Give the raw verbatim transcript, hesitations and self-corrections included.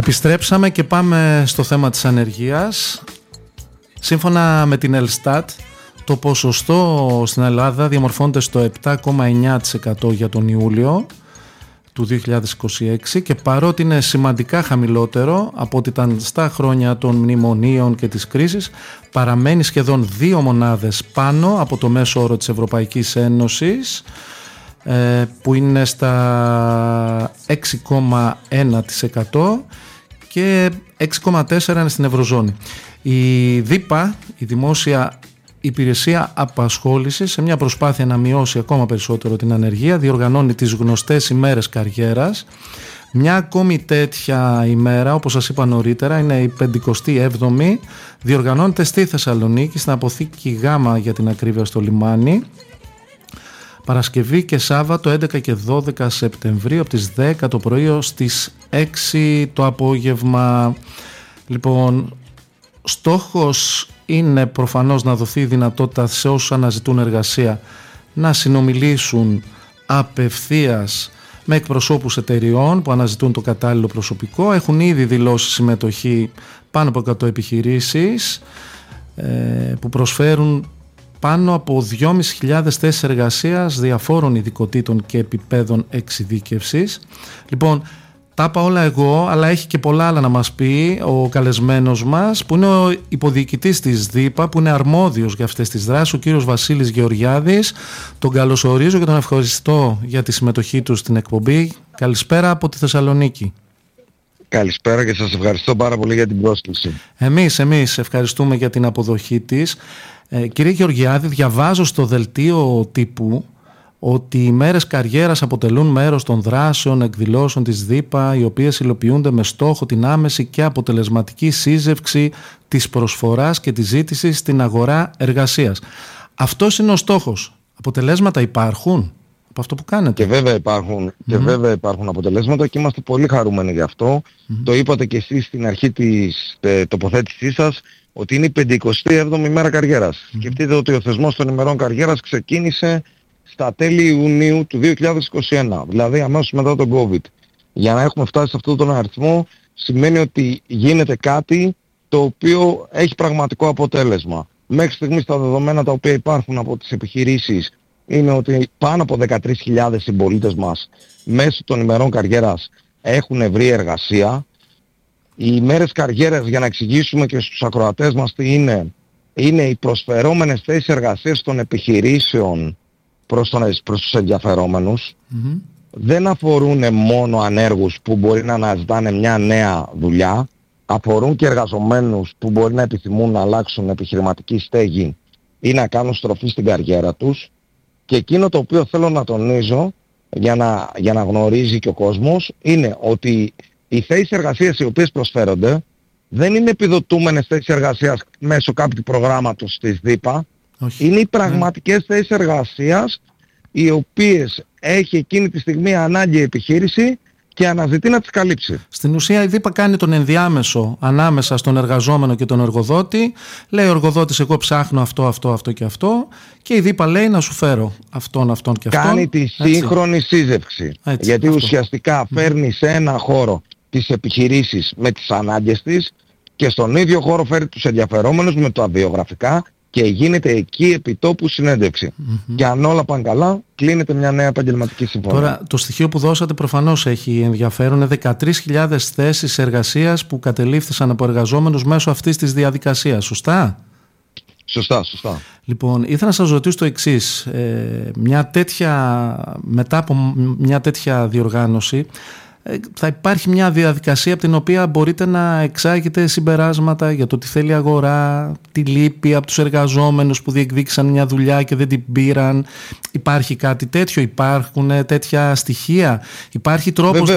Επιστρέψαμε και πάμε στο θέμα της ανεργίας. Σύμφωνα με την Ελστάτ, το ποσοστό στην Ελλάδα διαμορφώνεται στο επτά κόμμα εννιά τοις εκατό για τον Ιούλιο του δύο χιλιάδες είκοσι έξι και παρότι είναι σημαντικά χαμηλότερο από ό,τι ήταν στα χρόνια των μνημονίων και της κρίσης, παραμένει σχεδόν δύο μονάδες πάνω από το μέσο όρο της Ευρωπαϊκής Ένωσης, που είναι στα έξι κόμμα ένα τοις εκατό και έξι κόμμα τέσσερα τοις εκατό είναι στην Ευρωζώνη. Η ΔΥΠΑ, η Δημόσια Υπηρεσία Απασχόλησης, σε μια προσπάθεια να μειώσει ακόμα περισσότερο την ανεργία, διοργανώνει τις γνωστές ημέρες καριέρας. Μια ακόμη τέτοια ημέρα, όπως σας είπα νωρίτερα, είναι η πενηκοστή έβδομη, διοργανώνεται στη Θεσσαλονίκη, στην αποθήκη Γ για την ακρίβεια στο λιμάνι, Παρασκευή και Σάββατο έντεκα και δώδεκα Σεπτεμβρίου από τις δέκα το πρωί ως τις έξι το απόγευμα. Λοιπόν, στόχος είναι προφανώς να δοθεί δυνατότητα σε όσους αναζητούν εργασία να συνομιλήσουν απευθείας με εκπροσώπους εταιριών που αναζητούν το κατάλληλο προσωπικό. Έχουν ήδη δηλώσει συμμετοχή πάνω από εκατό επιχειρήσεις ε, που προσφέρουν πάνω από δυόμισι χιλιάδες θέσεις εργασίας διαφόρων ειδικοτήτων και επιπέδων εξειδίκευσης. Λοιπόν, τα είπα όλα εγώ, αλλά έχει και πολλά άλλα να μας πει ο καλεσμένος μας, που είναι ο υποδιοικητής της ΔΥΠΑ, που είναι αρμόδιος για αυτές τις δράσεις, ο κύριος Βασίλης Γεωργιάδης. Τον καλωσορίζω και τον ευχαριστώ για τη συμμετοχή του στην εκπομπή. Καλησπέρα από τη Θεσσαλονίκη. Καλησπέρα και σας ευχαριστώ πάρα πολύ για την πρόσκληση. Εμείς, εμείς ευχαριστούμε για την αποδοχή της. Ε, κύριε Γεωργιάδη, διαβάζω στο δελτίο τύπου ότι οι μέρες καριέρας αποτελούν μέρος των δράσεων εκδηλώσεων της ΔΥΠΑ, οι οποίες υλοποιούνται με στόχο την άμεση και αποτελεσματική σύζευξη της προσφοράς και της ζήτησης στην αγορά εργασίας. Αυτός είναι ο στόχος. Αποτελέσματα υπάρχουν από αυτό που κάνετε? Και βέβαια υπάρχουν, mm-hmm. και βέβαια υπάρχουν αποτελέσματα και είμαστε πολύ χαρούμενοι γι' αυτό. Mm-hmm. Το είπατε και εσείς στην αρχή της ε, τοποθέτησής σας, ότι είναι η πενηκοστή έβδομη ημέρα καριέρας. Mm-hmm. Σκεφτείτε ότι ο θεσμός των ημερών καριέρας ξεκίνησε στα τέλη Ιουνίου του δύο χιλιάδες είκοσι ένα, δηλαδή αμέσως μετά τον COVID. Για να έχουμε φτάσει σε αυτόν τον αριθμό σημαίνει ότι γίνεται κάτι το οποίο έχει πραγματικό αποτέλεσμα. Μέχρι στιγμής τα δεδομένα τα οποία υπάρχουν από τις επιχειρήσεις είναι ότι πάνω από δεκατρείς χιλιάδες συμπολίτες μας μέσω των ημερών καριέρας έχουν βρει εργασία. Οι ημέρες καριέρας, για να εξηγήσουμε και στους ακροατές μας τι είναι, είναι οι προσφερόμενες θέσεις εργασίας των επιχειρήσεων προς, τον, προς τους ενδιαφερόμενους. Mm-hmm. Δεν αφορούν μόνο ανέργους που μπορεί να αναζητάνε μια νέα δουλειά, αφορούν και εργαζομένους που μπορεί να επιθυμούν να αλλάξουν επιχειρηματική στέγη ή να κάνουν στροφή στην καριέρα τους. Και εκείνο το οποίο θέλω να τονίζω για να, για να γνωρίζει και ο κόσμος είναι ότι οι θέσεις εργασίας οι οποίες προσφέρονται δεν είναι επιδοτούμενες θέσεις εργασίας μέσω κάποιου προγράμματος της ΔΥΠΑ. Όχι. Είναι οι πραγματικές ναι. θέσεις εργασίας οι οποίες έχει εκείνη τη στιγμή ανάγκη η επιχείρηση και αναζητεί να τις καλύψει. Στην ουσία η ΔΥΠΑ κάνει τον ενδιάμεσο ανάμεσα στον εργαζόμενο και τον εργοδότη. Λέει ο εργοδότης, εγώ ψάχνω αυτό, αυτό, αυτό και αυτό, και η ΔΥΠΑ λέει να σου φέρω αυτόν, αυτόν και αυτόν. Κάνει τη σύγχρονη Έτσι. σύζευξη. Έτσι, γιατί αυτό. ουσιαστικά φέρνει σε ένα χώρο τις επιχειρήσεις με τις ανάγκες της και στον ίδιο χώρο φέρει τους ενδιαφερόμενους με τα βιογραφικά και γίνεται εκεί επιτόπου συνέντευξη. Mm-hmm. Και αν όλα πάνε καλά, κλείνεται μια νέα επαγγελματική συμφωνία. Τώρα, το στοιχείο που δώσατε προφανώς έχει ενδιαφέρον. δεκατρείς χιλιάδες θέσεις εργασίας που κατελήφθησαν από εργαζόμενους μέσω αυτής της διαδικασίας. Σωστά? Σωστά, σωστά. Λοιπόν, ήθελα να σας ρωτήσω το εξής. Ε, μια τέτοια, μετά από μια τέτοια διοργάνωση, θα υπάρχει μια διαδικασία από την οποία μπορείτε να εξάγετε συμπεράσματα για το τι θέλει η αγορά, τι λείπει από τους εργαζόμενους που διεκδίκησαν μια δουλειά και δεν την πήραν. Υπάρχει κάτι τέτοιο, υπάρχουν τέτοια στοιχεία, υπάρχει τρόπος Βεβαίως.